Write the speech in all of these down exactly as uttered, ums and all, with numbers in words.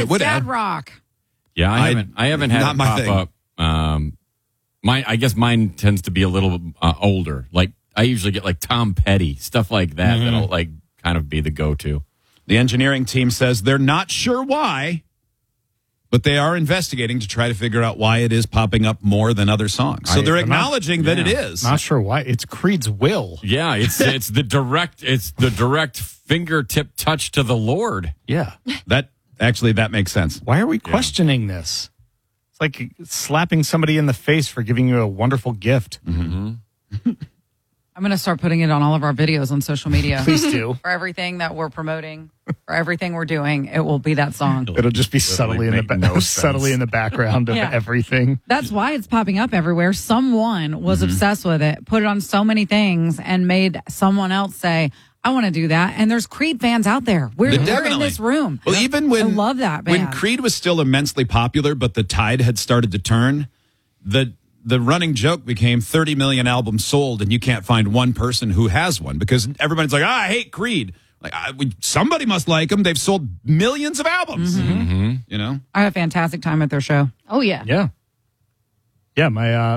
it would dad have. rock. Yeah, I, I- haven't. I haven't had not it my pop thing. up. Um, my, I guess mine tends to be a little uh, older. Like I usually get like Tom Petty stuff like that. Mm-hmm. That'll like kind of be the go-to. The engineering team says they're not sure why, but they are investigating to try to figure out why it is popping up more than other songs. So I- they're I'm not- acknowledging that it yeah. is. Not sure why. It's Creed's will. Yeah, it's it's the direct it's the direct fingertip touch to the Lord. Yeah. That actually that makes sense. Why are we questioning this? It's like slapping somebody in the face for giving you a wonderful gift. I'm going to start putting it on all of our videos on social media. Please do. For everything that we're promoting, for everything we're doing, it will be that song. It'll just be subtly in the make ba- no subtly sense. in the background of Yeah. everything. That's why it's popping up everywhere. Someone was obsessed with it, put it on so many things, and made someone else say, I want to do that. And there's Creed fans out there. We're, we're in Definitely. this room. Well, even when I love that when band. Creed was still immensely popular, but the tide had started to turn, the the running joke became thirty million albums sold, and you can't find one person who has one because everybody's like, ah, I hate Creed. Like I, we, somebody must like them. They've sold millions of albums. Mm-hmm. You know, I had a fantastic time at their show. Oh, yeah. Yeah. Yeah, my uh,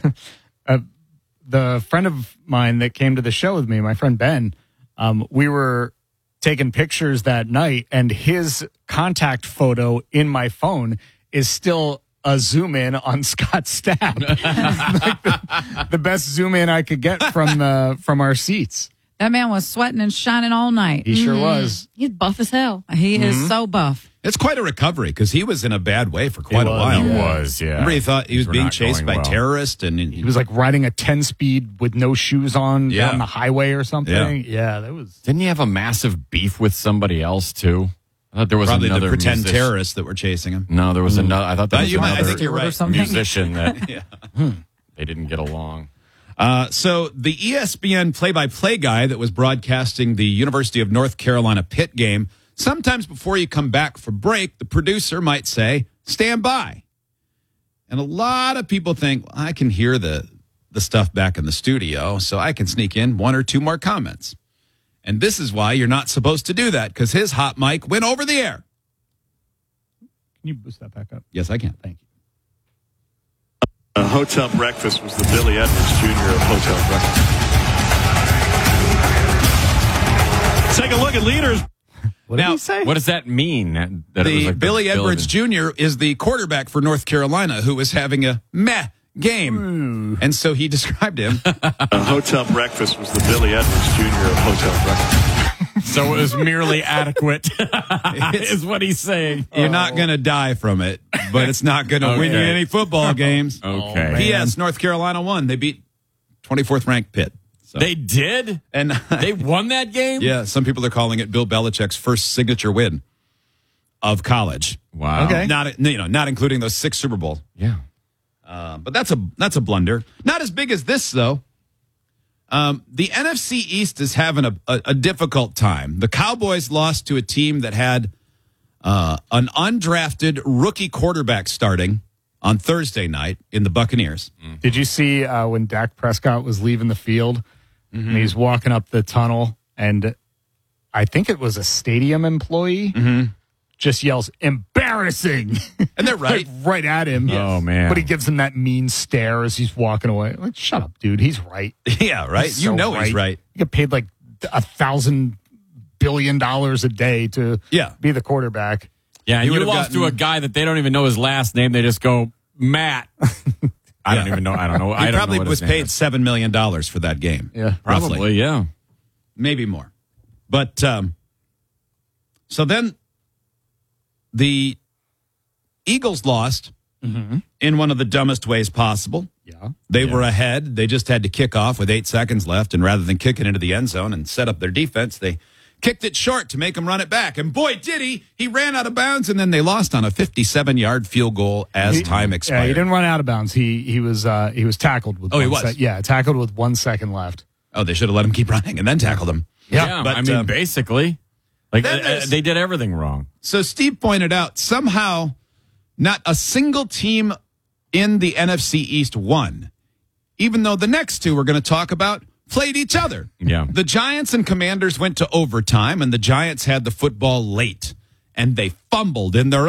uh the friend of mine that came to the show with me, my friend Ben, um, we were taking pictures that night, and his contact photo in my phone is still a zoom in on Scott Stapp. Like the, the best zoom in I could get from the from our seats. That man was sweating and shining all night. He sure was. He's buff as hell. He is so buff. it's quite a recovery because he was in a bad way for quite a was, while. He Yeah. was, yeah. Remember, he thought he was Things were being not chased going by well. terrorists, and He was like riding a ten speed with no shoes on Yeah. down the highway or something. Yeah. Yeah, that was. Didn't he have a massive beef with somebody else too? I thought there was probably the another pretend musician- terrorists that were chasing him. No, there was another. I thought there Uh, was you might- I another think you're right. Or something. musician that they didn't get along. Uh, so the E S P N play-by-play guy that was broadcasting the University of North Carolina Pitt game, sometimes before you come back for break, the producer might say, stand by. And a lot of people think, well, I can hear the, the stuff back in the studio, so I can sneak in one or two more comments. And this is why you're not supposed to do that, because his hot mic went over the air. Can you boost that back up? Yes, I can. Thank you. A hotel breakfast was the Billy Edwards Junior of hotel breakfast. Take a look at leaders. What Now- did he say? What does that mean? That, that it The was like Billy the Edwards Junior is the quarterback for North Carolina who was having a meh game. And so he described him. A hotel breakfast was the Billy Edwards Junior of hotel breakfast. So it was merely adequate, is what he's saying. You're not going to die from it, but it's not going to win you Okay. any football games. Okay. P S. North Carolina won. They beat twenty-fourth ranked Pitt. So. They did? and They won that game? yeah, some people are calling it Bill Belichick's first signature win of college. Wow. Okay. Not you know, not including those six Super Bowl. Yeah. Uh, but that's a that's a blunder. Not as big as this though. Um, the N F C East is having a, a, a difficult time. The Cowboys lost to a team that had uh, an undrafted rookie quarterback starting on Thursday night in the Buccaneers. Did you see uh, when Dak Prescott was leaving the field and he's walking up the tunnel, and I think it was a stadium employee just yells, embarrassing. And they're right. Like, right at him. Oh, man. But he gives him that mean stare as he's walking away. Like, shut up, dude. He's right. Yeah, right. He's you so know he's right. You get paid like a thousand billion dollars a day to Yeah. be the quarterback. Yeah, and You you, would've lost to gotten- a guy that they don't even know his last name. They just go, Matt. I don't even know. I don't know. I He don't probably know what was his name paid is. seven million dollars for that game. Yeah. roughly. Probably, yeah. Maybe more. But um, so then the Eagles lost in one of the dumbest ways possible. Yeah. They were ahead. They just had to kick off with eight seconds left. And rather than kick it into the end zone and set up their defense, they kicked it short to make them run it back. And boy, did he. He ran out of bounds, and then they lost on a fifty-seven-yard field goal as He- time Yeah, expired. he didn't run out of bounds. He he was uh, he was tackled with. Oh, he one was? sec- yeah, tackled with one second left. Oh, they should have let him keep running and then tackled him. Yeah, but, I mean, um, basically. Like, then uh, there's- they did everything wrong. So Steve pointed out somehow not a single team in the N F C East won, even though the next two we're going to talk about played each other. Yeah. The Giants and Commanders went to overtime, and the Giants had the football late, and they fumbled in their